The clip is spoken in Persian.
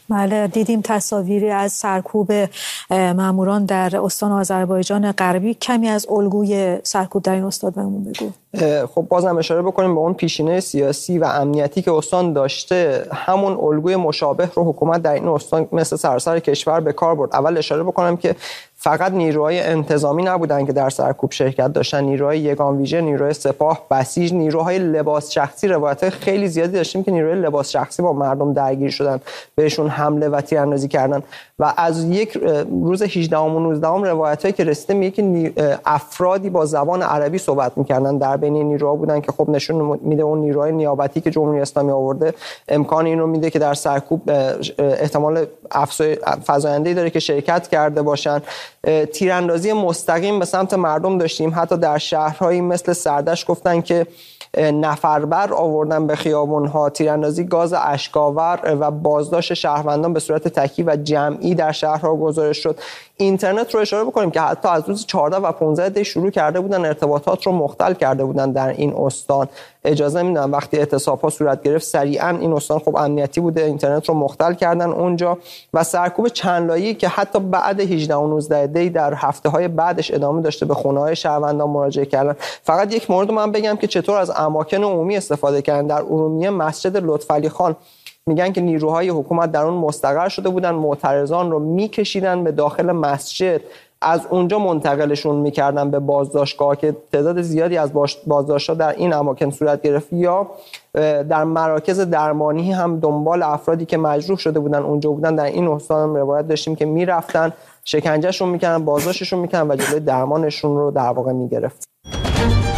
بله، دیدیم تصاویری از سرکوب ماموران در استان آذربایجان غربی. کمی از الگوی سرکوب در این استان بهمون بگو. خب بازم اشاره بکنیم به اون پیشینه سیاسی و امنیتی که استان داشته. همون الگوی مشابه رو حکومت در این استان مثل سراسر کشور به کار برد. اول اشاره بکنم که فقط نیروهای انتظامی نبودن که در سرکوب شرکت داشتن، نیروهای یگان ویژه، نیروهای سپاه، بسیج، نیروهای لباس شخصی. روایت خیلی زیادی داشتیم که نیروهای لباس شخصی با مردم درگیر شدن، بهشون حمله و تیراندازی کردن. و از یک روز 18 و 19 روایتایی که رسیده میگه که افرادی با زبان عربی صحبت میکردن در بین نیروها بودن که خب نشون میده اون نیروهای نیابتی که جمهوری اسلامی آورده امکان این رو میده که در سرکوب احتمال فزاینده‌ای داره که شرکت کرده باشن. تیراندازی مستقیم به سمت مردم داشتیم. حتی در شهرهایی مثل سردشت گفتن که نفربر آوردن به خیابون‌ها، تیراندازی گاز اشک‌آور و بازداشت شهروندان به صورت تکی و جمعی در شهرها گزارش شد. اینترنت رو اشاره بکنیم که حتی از روز 14 و 15 دی شروع کرده بودن ارتباطات رو مختل کرده بودن در این استان. اجازه میدن وقتی اعتصاب‌ها صورت گرفت سریعا این استان خب امنیتی بوده، اینترنت رو مختل کردن اونجا. و سرکوب چند لایه‌ای که حتی بعد 18 و 19 دی در هفته‌های بعدش ادامه داشته، به خونه‌های شهروندان مراجعه کردن. فقط یک مورد من بگم که چطور از اماکن عمومی استفاده کردن. در ارومیه مسجد لطفعلی خان میگن که نیروهای حکومت در اون مستقر شده بودن، معترضان رو میکشیدن به داخل مسجد، از اونجا منتقلشون میکردن به بازداشتگاه که تعداد زیادی از بازداشت‌ها در این اماکن صورت گرفت. یا در مراکز درمانی هم دنبال افرادی که مجروح شده بودن اونجا بودن. در این استان هم روایت داشتیم که میرفتن شکنجهشون میکردن، بازداشتشون میکردن و جلوی درمانشون رو در واقع میگرفت.